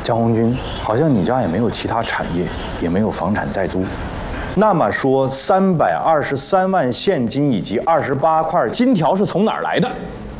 江红军，好像你家也没有其他产业，也没有房产在租。那么说，323万现金以及28块金条是从哪儿来的？